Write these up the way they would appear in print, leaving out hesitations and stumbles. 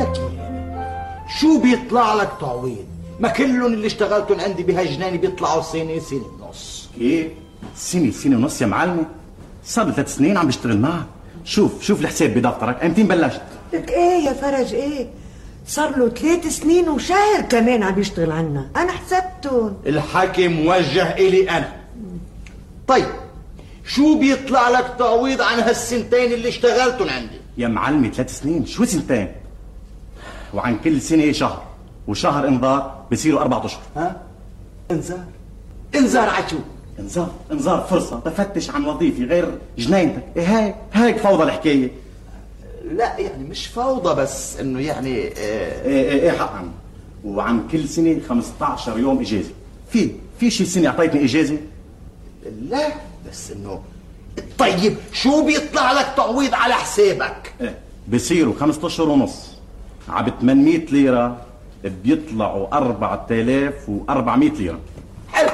لك ايه، شو بيطلع لك تعويض؟ ما كلهم اللي اشتغلتهم عندي بهالجناني بيطلعوا سنة سنة ونص. كيف؟ سنة ونص يا معلمة؟ صار لي 3 سنين عم بشتغل معك. شوف الحساب بدفترك، امتين بلشت؟ لك ايه يا فرج ايه؟ صار له 3 سنين وشهر كمان عم يشتغل عنا، انا حسبتهم. الحكي موجه الي انا. طيب شو بيطلع لك تعويض عن هالسنتين اللي اشتغلتن عندي؟ يا معلمي 3 سنين، شو سنتين؟ وعن كل سنة شهر، وشهر انذار بصيروا 4 اشهر. ها؟ انذار عشو؟ انذار فرصة تفتش عن وظيفة غير جنينتك. هيك فوضى الحكاية. لا يعني مش فوضى، بس انه يعني ايه حقا. وعن كل سنة 15 يوم اجازة. في شي سنة اعطيتني اجازة؟ لا بس انه طيب شو بيطلع لك تعويض على حسابك؟ بصيروا 5 اشهر ونص ع 800 ليرة، بيطلعوا 4400 ليرة. حلو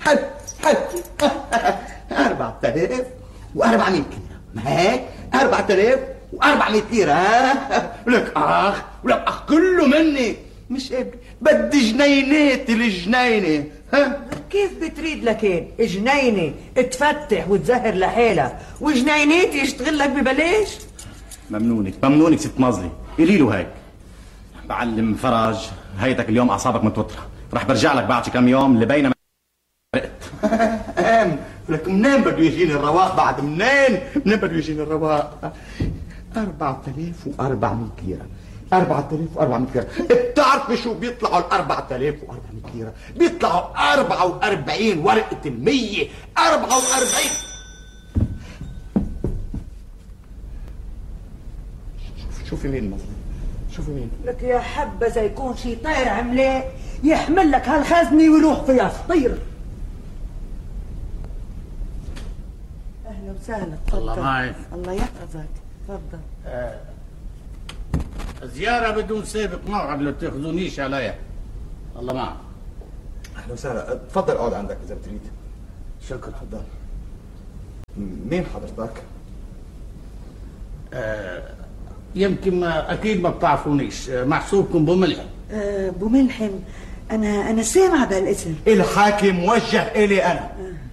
4400 ليرة، ما هيك 4400 ليرة. ها ولك اخ كله مني، مش ابني، بدي جنينات الجنينة. ها كيف بتريد لكين جنينة تفتح وتزهر لحالها وجنينات يشتغل لك ببلاش؟ ممنونك ست ناظري، قولي له هيك. بعلم فرج، هيدك اليوم اعصابك متوترة، رح برجع لك بعد كم يوم لبين ما رقت. لك منين بده يجيني الرواق بعد؟ منين بده يجيني الرواق؟ 4400 ليرة، 4400 ليرة. بتعرفي شو بيطلعوا ال 4400 ليرة؟ بيطلعوا 44 ورقة ال100. 44. شوفي مين مثلا، شوفي مين. لك يا حبذا يكون شي طير عملاق يحمل لك هالخزنة ويروح فيها فطير. اهلا وسهلا. الله معك. الله يحفظك. تفضل. زيارة بدون سابق موعد، لا تاخذونيش عليها. الله معك. اهلا وسهلا، تفضل اقعد عندك اذا بتريد. شكرا. تفضل. مين حضرتك؟ يمكن اكيد ما بتعرفونيش، محسوبكم بملحم. بوملحم، انا سامع بهالاسم. الحاكم موجه الي انا.